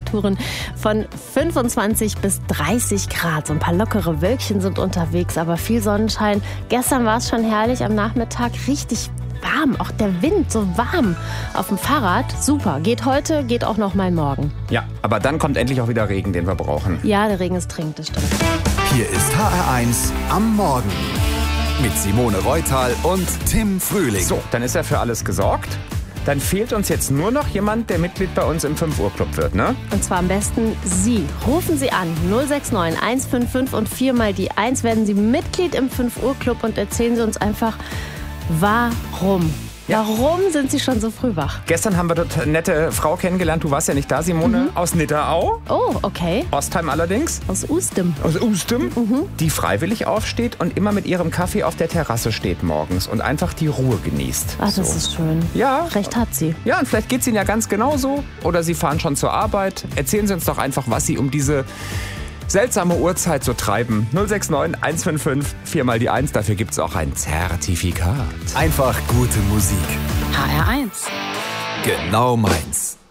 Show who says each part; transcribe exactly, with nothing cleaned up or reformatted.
Speaker 1: Temperaturen von fünfundzwanzig bis dreißig Grad. So ein paar lockere Wölkchen sind unterwegs, aber viel Sonnenschein. Gestern war es schon herrlich am Nachmittag, richtig warm, auch der Wind so warm auf dem Fahrrad. Super, geht heute, geht auch noch mal morgen.
Speaker 2: Ja, aber dann kommt endlich auch wieder Regen, den wir brauchen.
Speaker 1: Ja, der Regen ist dringend, das stimmt.
Speaker 3: Hier ist H R eins am Morgen mit Simone Reutal und Tim Frühling.
Speaker 2: So, dann ist ja für alles gesorgt. Dann fehlt uns jetzt nur noch jemand, der Mitglied bei uns im fünf Uhr Club wird, ne?
Speaker 1: Und zwar am besten Sie. Rufen Sie an null sechs neun eins fünf fünf und viermal die eins, werden Sie Mitglied im fünf Uhr Club und erzählen Sie uns einfach, warum.
Speaker 2: Ja.
Speaker 1: Warum sind Sie schon so früh wach?
Speaker 2: Gestern haben wir dort eine nette Frau kennengelernt, du warst ja nicht da, Simone,
Speaker 1: Mhm.
Speaker 2: aus Nidderau.
Speaker 1: Oh, okay.
Speaker 2: Ostheim allerdings.
Speaker 1: Aus Ustem.
Speaker 2: Aus Ustem,
Speaker 1: Mhm.
Speaker 2: die freiwillig aufsteht und immer mit ihrem Kaffee auf der Terrasse steht morgens und einfach die Ruhe genießt.
Speaker 1: Ach, das
Speaker 2: So.
Speaker 1: ist schön.
Speaker 2: Ja.
Speaker 1: Recht hat sie.
Speaker 2: Ja, und vielleicht geht es Ihnen ja ganz genauso. Oder Sie fahren schon zur Arbeit. Erzählen Sie uns doch einfach, was Sie um diese seltsame Uhrzeit so treiben. null sechs neun eins fünf fünf, viermal die eins. Dafür gibt es auch ein Zertifikat.
Speaker 3: Einfach gute Musik.
Speaker 4: H R eins.
Speaker 3: Genau meins.